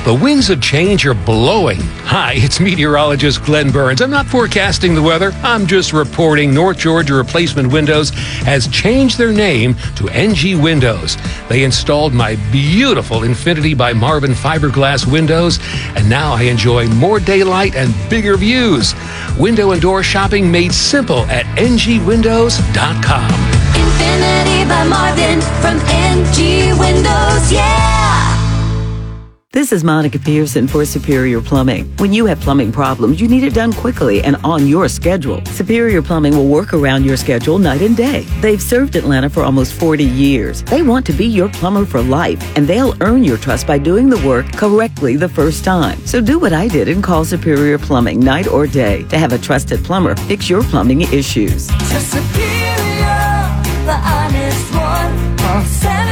The winds of change are blowing. Hi, it's meteorologist Glenn Burns. I'm not forecasting the weather. I'm just reporting North Georgia Replacement Windows has changed their name to NG Windows. They installed my beautiful Infinity by Marvin fiberglass windows, and now I enjoy more daylight and bigger views. Window and door shopping made simple at ngwindows.com. Infinity by Marvin from NG Windows, yeah! This is Monica Pearson for Superior Plumbing. When you have plumbing problems, you need it done quickly and on your schedule. Superior Plumbing will work around your schedule night and day. They've served Atlanta for almost 40 years. They want to be your plumber for life, and they'll earn your trust by doing the work correctly the first time. So do what I did and call Superior Plumbing night or day to have a trusted plumber fix your plumbing issues. To Superior, the honest one. Call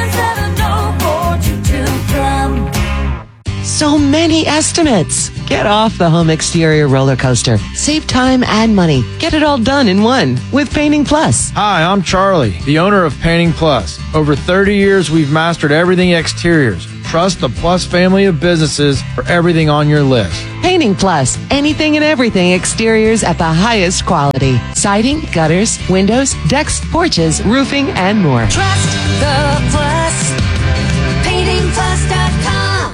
770-422-PLUM. So many estimates. Get off the home exterior roller coaster. Save time and money. Get it all done in one with Painting Plus. Hi, I'm Charlie, the owner of Painting Plus. Over 30 years, we've mastered everything exteriors. Trust the Plus family of businesses for everything on your list. Painting Plus. Anything and everything exteriors at the highest quality. Siding, gutters, windows, decks, porches, roofing, and more. Trust the Plus. PaintingPlus.com.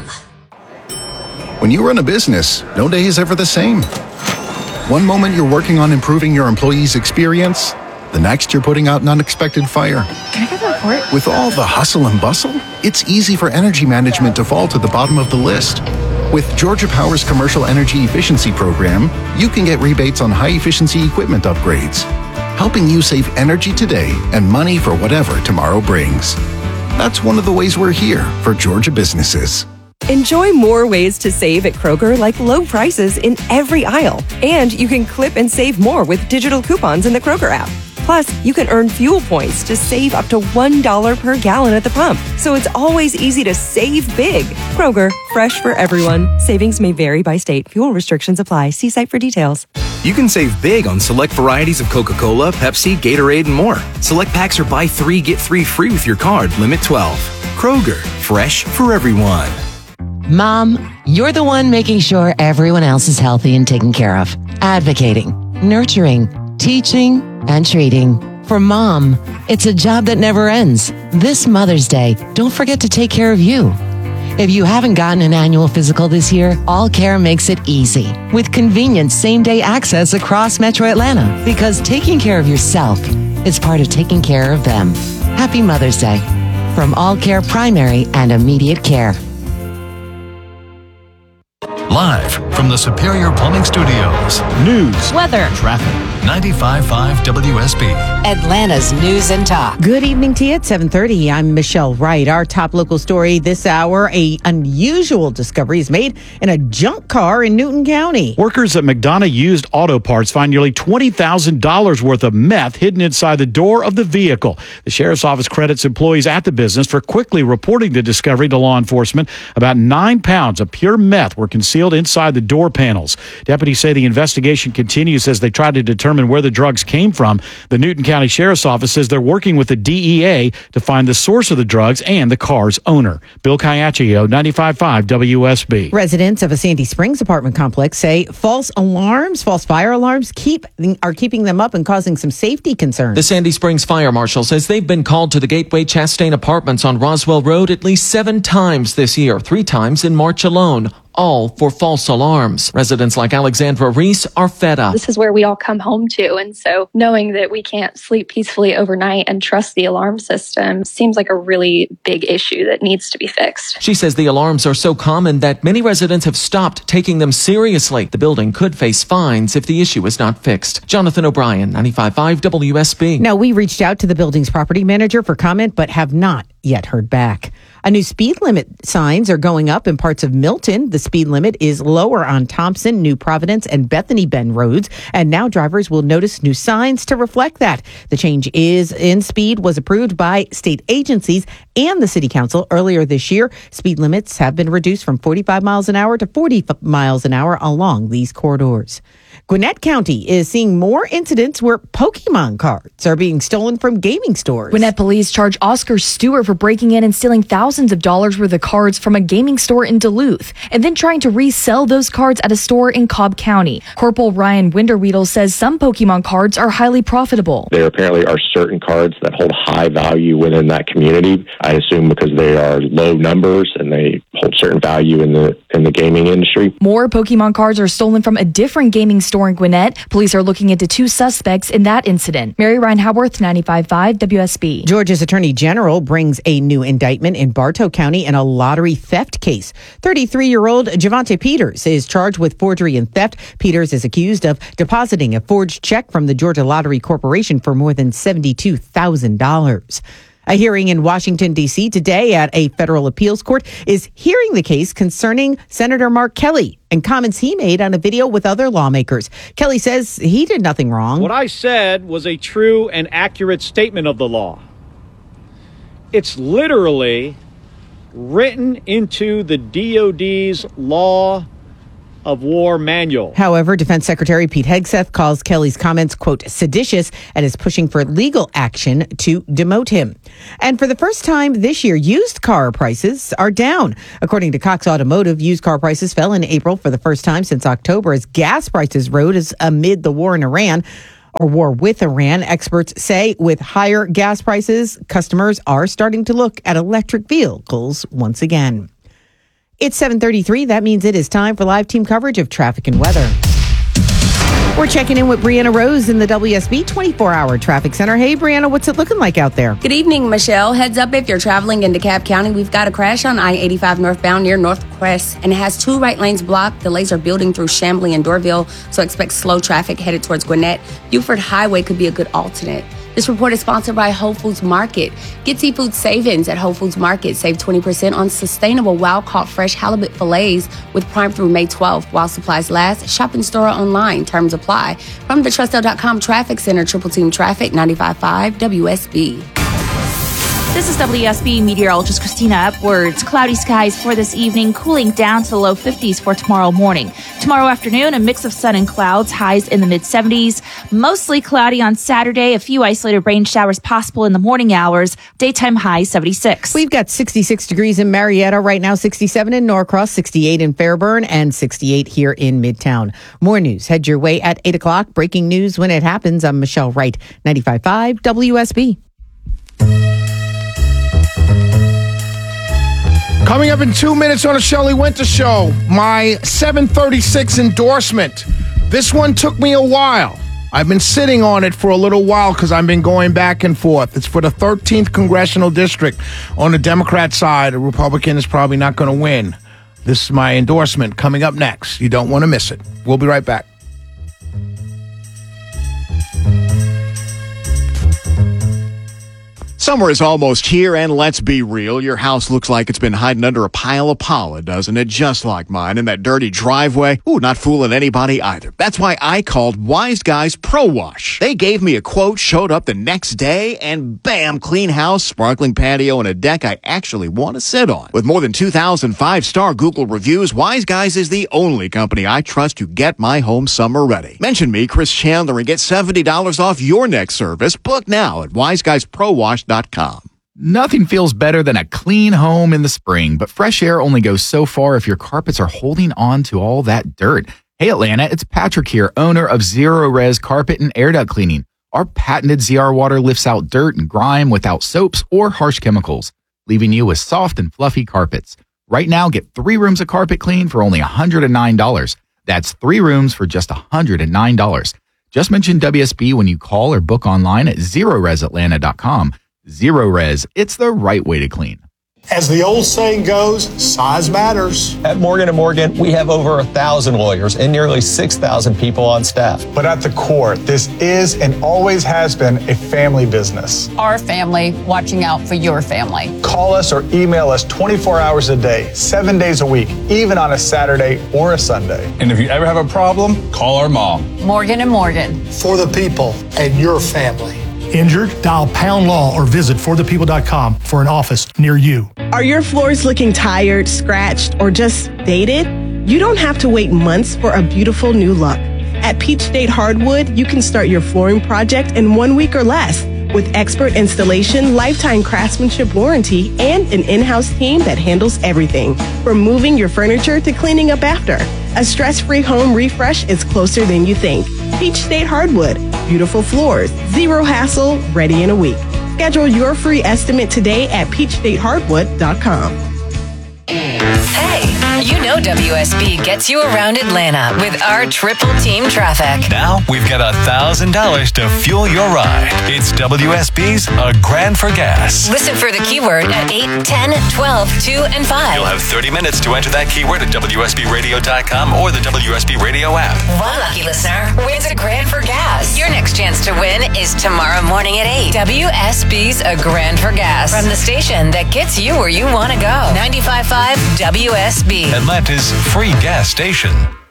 When you run a business, no day is ever the same. One moment you're working on improving your employees' experience, the next you're putting out an unexpected fire. Can I get the report? With all the hustle and bustle, it's easy for energy management to fall to the bottom of the list. With Georgia Power's Commercial Energy Efficiency Program, you can get rebates on high-efficiency equipment upgrades, helping you save energy today and money for whatever tomorrow brings. That's one of the ways we're here for Georgia businesses. Enjoy more ways to save at Kroger, like low prices in every aisle. And you can clip and save more with digital coupons in the Kroger app. Plus, you can earn fuel points to save up to $1 per gallon at the pump. So it's always easy to save big. Kroger, fresh for everyone. Savings may vary by state. Fuel restrictions apply. See site for details. You can save big on select varieties of Coca-Cola, Pepsi, Gatorade, and more. Select packs are buy 3, get 3 free with your card. Limit 12. Kroger, fresh for everyone. Mom, you're the one making sure everyone else is healthy and taken care of. Advocating, nurturing, teaching, and treating. For Mom, it's a job that never ends. This Mother's Day, don't forget to take care of you. If you haven't gotten an annual physical this year, All Care makes it easy with convenient same-day access across Metro Atlanta, because taking care of yourself is part of taking care of them. Happy Mother's Day from All Care Primary and Immediate Care. Live from the Superior Plumbing Studios. News, weather, traffic. 95.5 WSB. Atlanta's News and Talk. Good evening to you at 7:30. I'm Michelle Wright. Our top local story this hour, a unusual discovery is made in a junk car in Newton County. Workers at McDonough Used Auto Parts find nearly $20,000 worth of meth hidden inside the door of the vehicle. The sheriff's office credits employees at the business for quickly reporting the discovery to law enforcement. About 9 pounds of pure meth were concealed inside the door panels. Deputies say the investigation continues as they try to determine where the drugs came from. The Newton County Sheriff's Office says they're working with the DEA to find the source of the drugs and the car's owner. Bill Caiaccio, 95.5 WSB. Residents of a Sandy Springs apartment complex say false fire alarms are keeping them up and causing some safety concerns. The Sandy Springs Fire Marshal says they've been called to the Gateway Chastain Apartments on Roswell Road at least 7 times this year, 3 times in March alone. All for false alarms. Residents like Alexandra Reese are fed up. This is where we all come home to. And so knowing that we can't sleep peacefully overnight and trust the alarm system seems like a really big issue that needs to be fixed. She says the alarms are so common that many residents have stopped taking them seriously. The building could face fines if the issue is not fixed. Jonathan O'Brien, 95.5 WSB. Now, we reached out to the building's property manager for comment, but have not yet heard back. A new speed limit signs are going up in parts of Milton. The speed limit is lower on Thompson, New Providence, and Bethany Bend roads, and now drivers will notice new signs to reflect that. The change in speed was approved by state agencies and the city council earlier this year. Speed limits have been reduced from 45 miles an hour to 40 miles an hour along these corridors. Gwinnett County is seeing more incidents where Pokemon cards are being stolen from gaming stores. Gwinnett police charge Oscar Stewart for breaking in and stealing thousands of dollars worth of cards from a gaming store in Duluth and then trying to resell those cards at a store in Cobb County. Corporal Ryan Winderweedle says some Pokemon cards are highly profitable. There apparently are certain cards that hold high value within that community. I assume because they are low numbers and they hold certain value in the gaming industry. More Pokemon cards are stolen from a different gaming store in Gwinnett. Police are looking into 2 suspects in that incident. Mary Ryan Howarth, 95.5 WSB. Georgia's Attorney General brings a new indictment in Bartow County in a lottery theft case. 33-year-old Javante Peters is charged with forgery and theft. Peters is accused of depositing a forged check from the Georgia Lottery Corporation for more than $72,000. A hearing in Washington, D.C. today at a federal appeals court is hearing the case concerning Senator Mark Kelly and comments he made on a video with other lawmakers. Kelly says he did nothing wrong. What I said was a true and accurate statement of the law. It's literally written into the DOD's law of war manual. However, Defense Secretary Pete Hegseth calls Kelly's comments, quote, seditious, and is pushing for legal action to demote him. And for the first time this year, used car prices are down. According to Cox Automotive, used car prices fell in April for the first time since October as gas prices rose amid the war in Iran. Or war with Iran. Experts say with higher gas prices, customers are starting to look at electric vehicles once again. It's 7:33. That means it is time for live team coverage of traffic and weather. We're checking in with Brianna Rose in the WSB 24-hour traffic center. Hey, Brianna, what's it looking like out there? Good evening, Michelle. Heads up if you're traveling in DeKalb County. We've got a crash on I-85 northbound near Northcrest, and it has 2 right lanes blocked. Delays are building through Chamblee and Dorville, so expect slow traffic headed towards Gwinnett. Buford Highway could be a good alternate. This report is sponsored by Whole Foods Market. Get seafood savings at Whole Foods Market. Save 20% on sustainable wild-caught fresh halibut fillets with Prime through May 12th. While supplies last, shop in store online. Terms apply. From the Trustel.com Traffic Center, Triple Team Traffic, 95.5 WSB. This is WSB meteorologist Christina Upwards. Cloudy skies for this evening, cooling down to the low 50s for tomorrow morning. Tomorrow afternoon, a mix of sun and clouds, highs in the mid-70s. Mostly cloudy on Saturday, a few isolated rain showers possible in the morning hours. Daytime high 76. We've got 66 degrees in Marietta right now, 67 in Norcross, 68 in Fairburn, and 68 here in Midtown. More news head your way at 8 o'clock. Breaking news when it happens. I'm Michelle Wright, 95.5 WSB. Coming up in 2 minutes on the Shelley Winter Show, my 736 endorsement. This one took me a while. I've been sitting on it for a little while because I've been going back and forth. It's for the 13th Congressional District on the Democrat side. A Republican is probably not going to win. This is my endorsement coming up next. You don't want to miss it. We'll be right back. Summer is almost here, and let's be real. Your house looks like it's been hiding under a pile of pollen, doesn't it? Just like mine. And that dirty driveway, not fooling anybody either. That's why I called Wise Guys Pro Wash. They gave me a quote, showed up the next day, and bam, clean house, sparkling patio, and a deck I actually want to sit on. With more than 2,000 five-star Google reviews, Wise Guys is the only company I trust to get my home summer ready. Mention me, Chris Chandler, and get $70 off your next service. Book now at wiseguysprowash.com. Nothing feels better than a clean home in the spring, but fresh air only goes so far if your carpets are holding on to all that dirt. Hey Atlanta, it's Patrick here, owner of Zero Res Carpet and Air Duct Cleaning. Our patented ZR water lifts out dirt and grime without soaps or harsh chemicals, leaving you with soft and fluffy carpets. Right now, get 3 rooms of carpet clean for only $109. That's 3 rooms for just $109. Just mention WSB when you call or book online at ZeroResAtlanta.com. Zero Res, it's the right way to clean. As the old saying goes, size matters. At Morgan & Morgan, we have over 1,000 lawyers and nearly 6,000 people on staff. But at the core, this is and always has been a family business. Our family watching out for your family. Call us or email us 24 hours a day, 7 days a week, even on a Saturday or a Sunday. And if you ever have a problem, call our mom. Morgan & Morgan. For the people and your family. Injured? Dial Pound Law or visit forthepeople.com for an office near you. Are your floors looking tired, scratched, or just dated? You don't have to wait months for a beautiful new look. At Peach State Hardwood, you can start your flooring project in 1 week or less with expert installation, lifetime craftsmanship warranty, and an in-house team that handles everything from moving your furniture to cleaning up after. A stress-free home refresh is closer than you think. Peach State Hardwood, beautiful floors, zero hassle, ready in a week. Schedule your free estimate today at peachstatehardwood.com. Hey, you know WSB gets you around Atlanta with our triple team traffic. Now we've got $1,000 to fuel your ride. It's WSB's A Grand for Gas. Listen for the keyword at 8, 10, 12, 2, and 5. You'll have 30 minutes to enter that keyword at WSBRadio.com or the WSB Radio app. One lucky listener wins a grand for gas. Your next chance to win is tomorrow morning at 8. WSB's A Grand for Gas. From the station that gets you where you want to go. 95.5 WSB. Atlanta's free gas station.